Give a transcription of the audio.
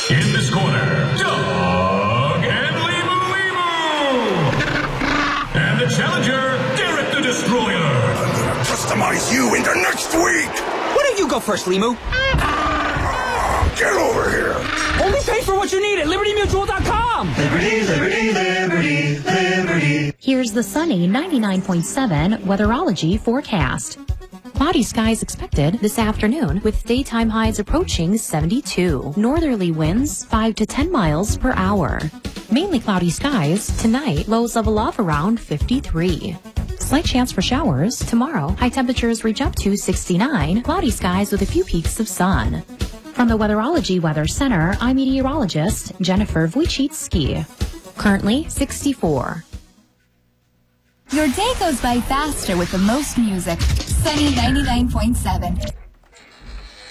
In this corner, Doug and Limu Limu. And the challenger, Derek the Destroyer. I'm gonna customize you into next week. Why don't you go first, Limu? Get over here. Only pay for what you need at LibertyMutual.com. Liberty, liberty, liberty, liberty. Here's the sunny 99.7 Weatherology forecast. Cloudy skies expected this afternoon with daytime highs approaching 72. Northerly winds 5 to 10 miles per hour. Mainly cloudy skies tonight, lows level off around 53. Slight chance for showers tomorrow. High temperatures reach up to 69. Cloudy skies with a few peaks of sun. From the Weatherology Weather Center, I'm meteorologist Jennifer Wojcicki. Currently 64. Your day goes by faster with the most music. Sunny 99.7.